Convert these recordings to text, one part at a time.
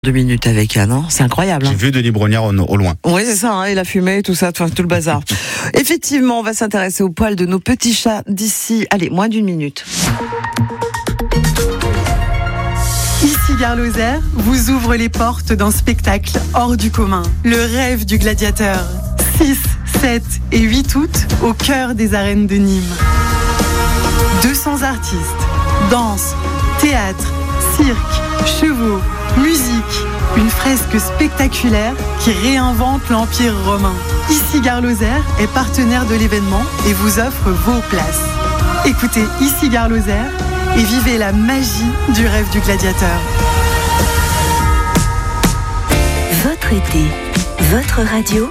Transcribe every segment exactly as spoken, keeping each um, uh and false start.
Deux minutes avec Anne, hein. C'est incroyable. J'ai Hein. vu Denis Brognard au, au loin. Oui, c'est ça, hein, et la fumée, tout ça, tout, tout le bazar. Effectivement, on va s'intéresser aux poils de nos petits chats d'ici, allez, moins d'une minute. Ici Gare Lozère vous ouvre les portes d'un spectacle hors du commun. Le rêve du gladiateur. six, sept et huit août, au cœur des arènes de Nîmes. deux cents artistes, danse, théâtre, cirque, chevaux, musique. Une fresque spectaculaire qui réinvente l'Empire romain. Ici Gare Lozère est partenaire de l'événement et vous offre vos places. Écoutez Ici Gare Lozère et vivez la magie du rêve du gladiateur. Votre été, votre radio.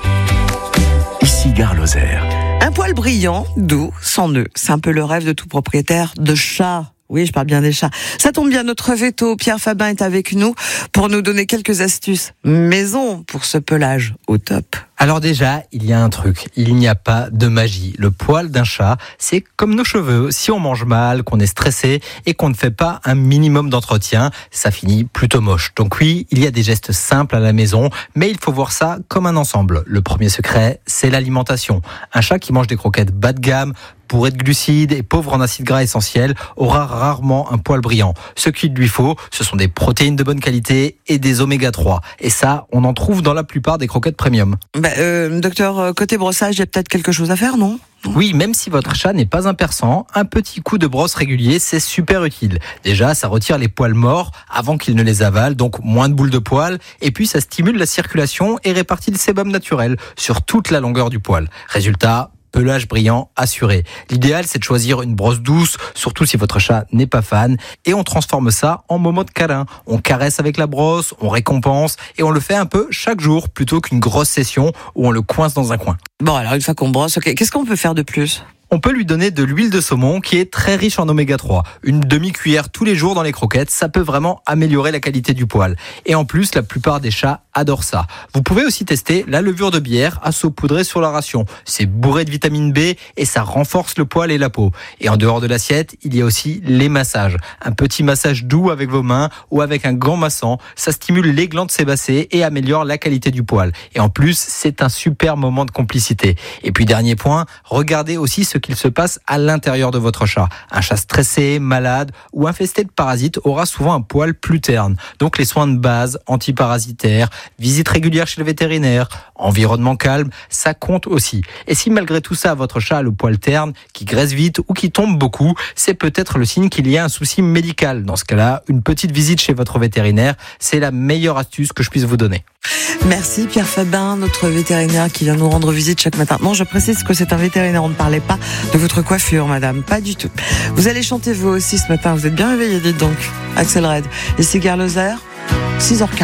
Ici Gare Lozère. Un poil brillant, doux, sans nœud. C'est un peu le rêve de tout propriétaire de chat. Oui, je parle bien des chats. Ça tombe bien, notre veto, Pierre Fabin, est avec nous pour nous donner quelques astuces maison pour ce pelage au top. Alors déjà, il y a un truc, il n'y a pas de magie. Le poil d'un chat, c'est comme nos cheveux. Si on mange mal, qu'on est stressé et qu'on ne fait pas un minimum d'entretien, ça finit plutôt moche. Donc oui, il y a des gestes simples à la maison, mais il faut voir ça comme un ensemble. Le premier secret, c'est l'alimentation. Un chat qui mange des croquettes bas de gamme, bourré de glucides et pauvre en acides gras essentiels, aura rarement un poil brillant. Ce qu'il lui faut, ce sont des protéines de bonne qualité et des oméga trois. Et ça, on en trouve dans la plupart des croquettes premium. Bah, euh, docteur, côté brossage, il y a peut-être quelque chose à faire, non ? Oui, même si votre chat n'est pas un persan, un petit coup de brosse régulier, c'est super utile. Déjà, ça retire les poils morts avant qu'il ne les avale, donc moins de boules de poils. Et puis, ça stimule la circulation et répartit le sébum naturel sur toute la longueur du poil. Résultat, pelage brillant assuré. L'idéal, c'est de choisir une brosse douce, surtout si votre chat n'est pas fan, et on transforme ça en moment de câlin. On caresse avec la brosse, on récompense, et on le fait un peu chaque jour, plutôt qu'une grosse session où on le coince dans un coin. Bon, alors une fois qu'on brosse, ok, qu'est-ce qu'on peut faire de plus ? On peut lui donner de l'huile de saumon qui est très riche en oméga trois. Une demi-cuillère tous les jours dans les croquettes, ça peut vraiment améliorer la qualité du poil. Et en plus, la plupart des chats adorent ça. Vous pouvez aussi tester la levure de bière à saupoudrer sur la ration. C'est bourré de vitamine B et ça renforce le poil et la peau. Et en dehors de l'assiette, il y a aussi les massages. Un petit massage doux avec vos mains ou avec un gant massant, ça stimule les glandes sébacées et améliore la qualité du poil. Et en plus, c'est un super moment de complicité. Et puis dernier point, regardez aussi ce qu'il se passe à l'intérieur de votre chat. Un chat stressé, malade ou infesté de parasites aura souvent un poil plus terne. Donc les soins de base, antiparasitaires, visite régulière chez le vétérinaire, environnement calme, ça compte aussi. Et si malgré tout ça, votre chat a le poil terne, qui graisse vite ou qui tombe beaucoup, c'est peut-être le signe qu'il y a un souci médical. Dans ce cas-là, une petite visite chez votre vétérinaire, c'est la meilleure astuce que je puisse vous donner. Merci Pierre Fabin, notre vétérinaire qui vient nous rendre visite chaque matin. Non, je précise que c'est un vétérinaire, on ne parlait pas de votre coiffure, madame, pas du tout. Vous allez chanter vous aussi ce matin, vous êtes bien réveillés, dites donc. Axel Red, ici Gare Lozère, six heures quinze.